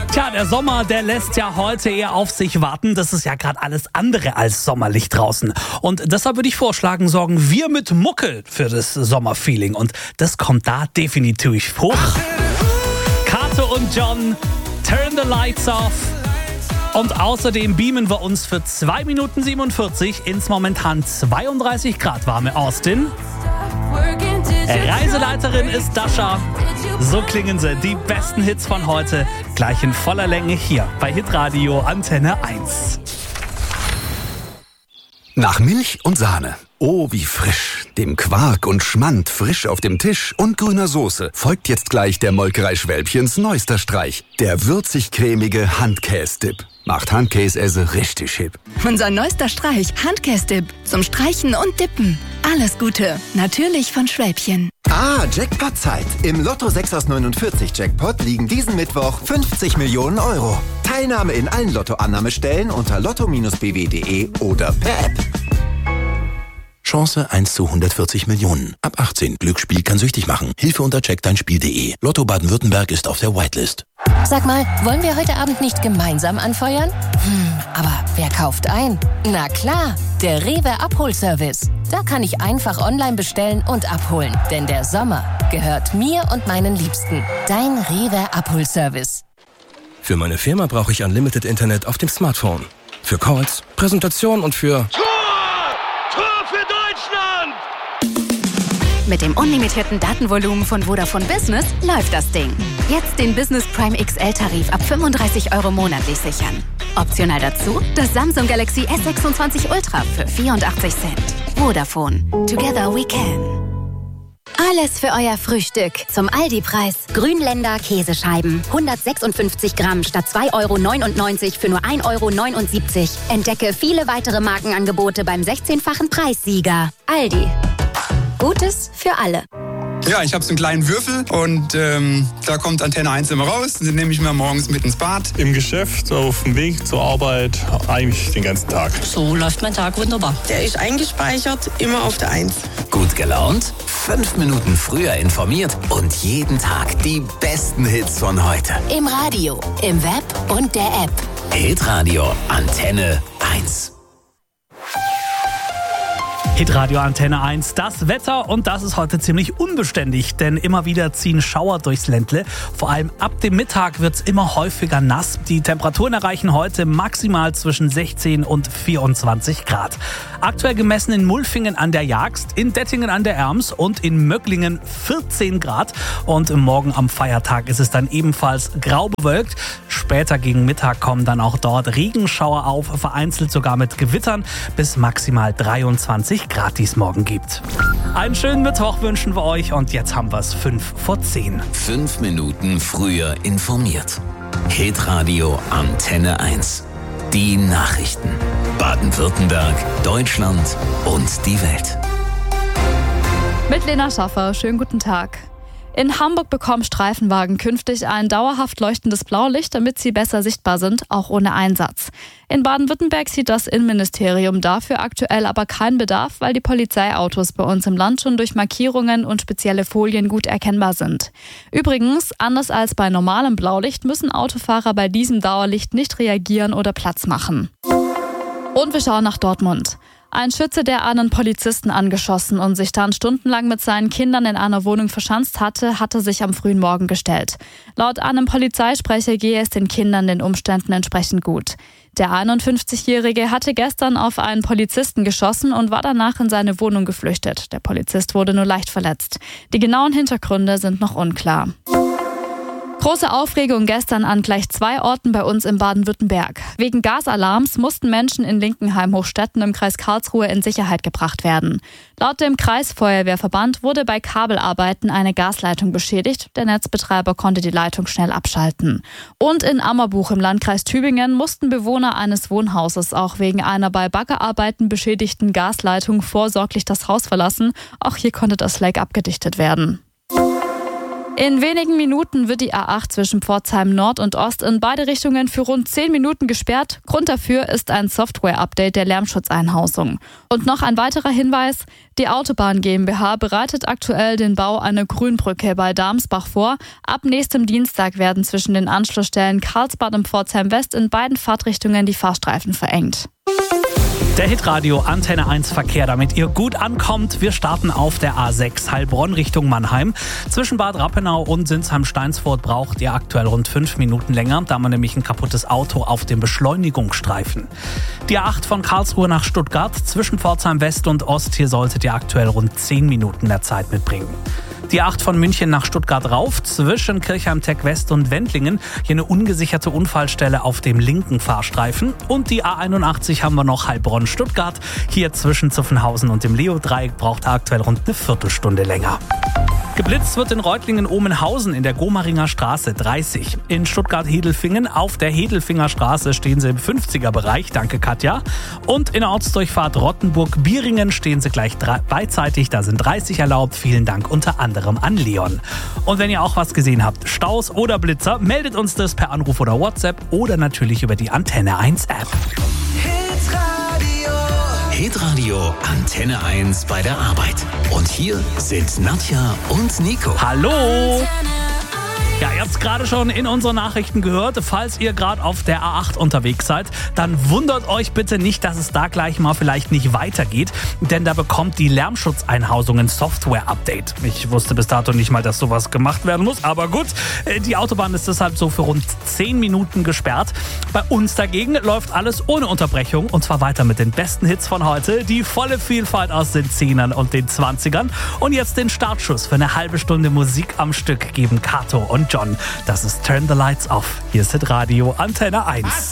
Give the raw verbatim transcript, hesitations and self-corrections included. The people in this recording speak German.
Tja, der Sommer, der lässt ja heute eher auf sich warten. Das ist ja gerade alles andere als sommerlich draußen. Und deshalb würde ich vorschlagen, sorgen wir mit Mucke für das Sommerfeeling. Und das kommt da definitiv hoch. Kato und John, Turn the Lights Off. Und außerdem beamen wir uns für zwei Minuten siebenundvierzig ins momentan zweiunddreißig Grad warme Austin. Reiseleiterin ist Dasha. So klingen sie, die besten Hits von heute, gleich in voller Länge hier bei Hitradio Antenne eins. Nach Milch und Sahne. Oh, wie frisch. Dem Quark und Schmand frisch auf dem Tisch und grüner Soße folgt jetzt gleich der Molkerei Schwälbchens neuester Streich. Der würzig-cremige Handkäse-Dip. Macht Handkäse richtig hip. Unser neuester Streich, Handkäse-Dip. Zum Streichen und Dippen. Alles Gute. Natürlich von Schwälbchen. Ah, Jackpot-Zeit. Im Lotto sechs aus neunundvierzig Jackpot liegen diesen Mittwoch fünfzig Millionen Euro. Teilnahme in allen Lottoannahmestellen unter lotto Bindestrich b w punkt d e oder per App. Chance eins zu hundertvierzig Millionen. Ab achtzehn. Glücksspiel kann süchtig machen. Hilfe unter check dein spiel punkt d e. Lotto Baden-Württemberg ist auf der Whitelist. Sag mal, wollen wir heute Abend nicht gemeinsam anfeuern? Hm, aber wer kauft ein? Na klar, der Rewe Abholservice. Da kann ich einfach online bestellen und abholen. Denn der Sommer gehört mir und meinen Liebsten. Dein Rewe Abholservice. Für meine Firma brauche ich Unlimited Internet auf dem Smartphone. Für Calls, Präsentation und für... Mit dem unlimitierten Datenvolumen von Vodafone Business läuft das Ding. Jetzt den Business Prime X L-Tarif ab fünfunddreißig Euro monatlich sichern. Optional dazu das Samsung Galaxy S sechsundzwanzig Ultra für vierundachtzig Cent. Vodafone. Together we can. Alles für euer Frühstück. Zum Aldi-Preis. Grünländer Käsescheiben. hundertsechsundfünfzig Gramm statt zwei Euro neunundneunzig für nur ein Euro neunundsiebzig. Entdecke viele weitere Markenangebote beim sechzehnfachen Preissieger. Aldi. Gutes für alle. Ja, ich habe so einen kleinen Würfel und ähm, da kommt Antenne eins immer raus. Den nehme ich mir morgens mit ins Bad. Im Geschäft, auf dem Weg zur Arbeit, eigentlich den ganzen Tag. So läuft mein Tag wunderbar. Der ist eingespeichert, immer auf der eins. Gut gelaunt, fünf Minuten früher informiert und jeden Tag die besten Hits von heute. Im Radio, im Web und der App. Hitradio Antenne eins. Hitradio Antenne eins, das Wetter, und das ist heute ziemlich unbeständig, denn immer wieder ziehen Schauer durchs Ländle. Vor allem ab dem Mittag wird es immer häufiger nass. Die Temperaturen erreichen heute maximal zwischen sechzehn und vierundzwanzig Grad. Aktuell gemessen in Mulfingen an der Jagst, in Dettingen an der Erms und in Möcklingen vierzehn Grad. Und morgen am Feiertag ist es dann ebenfalls grau bewölkt. Später gegen Mittag kommen dann auch dort Regenschauer auf, vereinzelt sogar mit Gewittern, bis maximal dreiundzwanzig Grad dies morgen gibt. Einen schönen Mittwoch wünschen wir euch, und jetzt haben wir es fünf vor zehn. Fünf Minuten früher informiert. Hitradio Antenne eins. Die Nachrichten. Baden-Württemberg, Deutschland und die Welt. Mit Lena Schaffer, schönen guten Tag. In Hamburg bekommen Streifenwagen künftig ein dauerhaft leuchtendes Blaulicht, damit sie besser sichtbar sind, auch ohne Einsatz. In Baden-Württemberg sieht das Innenministerium dafür aktuell aber keinen Bedarf, weil die Polizeiautos bei uns im Land schon durch Markierungen und spezielle Folien gut erkennbar sind. Übrigens, anders als bei normalem Blaulicht müssen Autofahrer bei diesem Dauerlicht nicht reagieren oder Platz machen. Und wir schauen nach Dortmund. Ein Schütze, der einen Polizisten angeschossen und sich dann stundenlang mit seinen Kindern in einer Wohnung verschanzt hatte, hatte sich am frühen Morgen gestellt. Laut einem Polizeisprecher gehe es den Kindern den Umständen entsprechend gut. Der einundfünfzigjährige hatte gestern auf einen Polizisten geschossen und war danach in seine Wohnung geflüchtet. Der Polizist wurde nur leicht verletzt. Die genauen Hintergründe sind noch unklar. Große Aufregung gestern an gleich zwei Orten bei uns in Baden-Württemberg. Wegen Gasalarms mussten Menschen in Linkenheim-Hochstetten im Kreis Karlsruhe in Sicherheit gebracht werden. Laut dem Kreisfeuerwehrverband wurde bei Kabelarbeiten eine Gasleitung beschädigt. Der Netzbetreiber konnte die Leitung schnell abschalten. Und in Ammerbuch im Landkreis Tübingen mussten Bewohner eines Wohnhauses auch wegen einer bei Baggerarbeiten beschädigten Gasleitung vorsorglich das Haus verlassen. Auch hier konnte das Leck abgedichtet werden. In wenigen Minuten wird die A acht zwischen Pforzheim Nord und Ost in beide Richtungen für rund zehn Minuten gesperrt. Grund dafür ist ein Software-Update der Lärmschutzeinhausung. Und noch ein weiterer Hinweis: Die Autobahn GmbH bereitet aktuell den Bau einer Grünbrücke bei Darmsbach vor. Ab nächstem Dienstag werden zwischen den Anschlussstellen Karlsbad und Pforzheim West in beiden Fahrtrichtungen die Fahrstreifen verengt. Der Hitradio Antenne eins Verkehr, damit ihr gut ankommt. Wir starten auf der A sechs Heilbronn Richtung Mannheim. Zwischen Bad Rappenau und Sinsheim-Steinsfurt braucht ihr aktuell rund fünf Minuten länger, da man nämlich ein kaputtes Auto auf dem Beschleunigungsstreifen. Die A acht von Karlsruhe nach Stuttgart zwischen Pforzheim West und Ost, hier solltet ihr aktuell rund zehn Minuten mehr Zeit mitbringen. Die A acht von München nach Stuttgart rauf, zwischen Kirchheim-Tech West und Wendlingen. Hier eine ungesicherte Unfallstelle auf dem linken Fahrstreifen. Und die A einundachtzig haben wir noch Heilbronn-Stuttgart. Hier zwischen Zuffenhausen und dem Leo-Dreieck braucht er aktuell rund eine Viertelstunde länger. Geblitzt wird in Reutlingen-Omenhausen in der Gomaringer Straße dreißig. In Stuttgart-Hedelfingen auf der Hedelfinger Straße stehen sie im fünfziger-Bereich, danke Katja. Und in der Ortsdurchfahrt Rottenburg-Bieringen stehen sie gleich beidseitig, da sind dreißig erlaubt. Vielen Dank unter anderem an Leon. Und wenn ihr auch was gesehen habt, Staus oder Blitzer, meldet uns das per Anruf oder WhatsApp oder natürlich über die Antenne eins App. Hitradio Antenne eins bei der Arbeit. Und hier sind Nadja und Nico. Hallo! Ja, ihr habt es gerade schon in unseren Nachrichten gehört. Falls ihr gerade auf der A acht unterwegs seid, dann wundert euch bitte nicht, dass es da gleich mal vielleicht nicht weitergeht. Denn da bekommt die Lärmschutzeinhausung ein Software-Update. Ich wusste bis dato nicht mal, dass sowas gemacht werden muss. Aber gut, die Autobahn ist deshalb so für rund zehn Minuten gesperrt. Bei uns dagegen läuft alles ohne Unterbrechung. Und zwar weiter mit den besten Hits von heute. Die volle Vielfalt aus den Zehnern und den Zwanzigern. Und jetzt den Startschuss für eine halbe Stunde Musik am Stück geben Kato und John. Das ist Turn the Lights Off. Hier ist Hitradio Antenne eins.